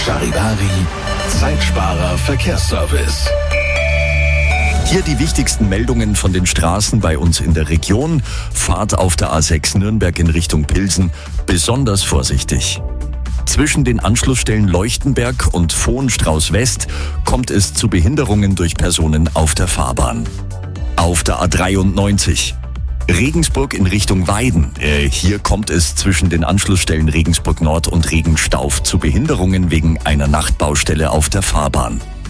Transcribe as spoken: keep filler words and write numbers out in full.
Charivari, Zeitsparer Verkehrsservice. Hier die wichtigsten Meldungen von den Straßen bei uns in der Region. Fahrt auf der A sechs Nürnberg in Richtung Pilsen besonders vorsichtig. Zwischen den Anschlussstellen Leuchtenberg und Vohenstrauß West kommt es zu Behinderungen durch Personen auf der Fahrbahn. Auf der A dreiundneunzig Regensburg in Richtung Weiden. Äh, hier kommt es zwischen den Anschlussstellen Regensburg Nord und Regenstauf zu Behinderungen wegen einer Nachtbaustelle auf der Fahrbahn.